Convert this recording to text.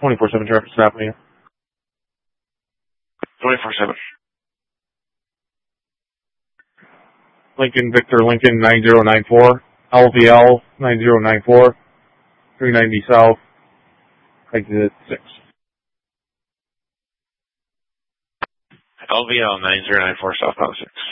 24/7 traffic stop me. 24/7. Lincoln Victor Lincoln 9094, LVL 9094, 390 South, exit 6. LVL 9094 southbound 6.